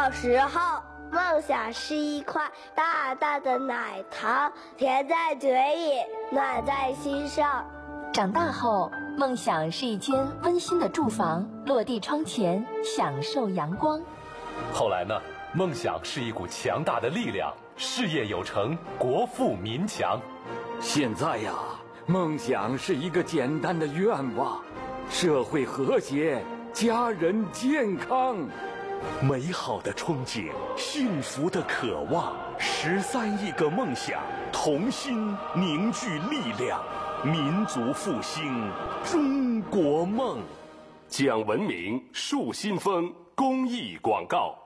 小时候，梦想是一块大大的奶糖，甜在嘴里，暖在心上。 长大后，梦想是一间温馨的住房，落地窗前，享受阳光。 后来呢，梦想是一股强大的力量，事业有成，国富民强。 现在呀，梦想是一个简单的愿望，社会和谐，家人健康。 美好的憧憬，幸福的渴望，13亿个梦想，同心凝聚力量，民族复兴，中国梦。 讲文明，树新风公益广告。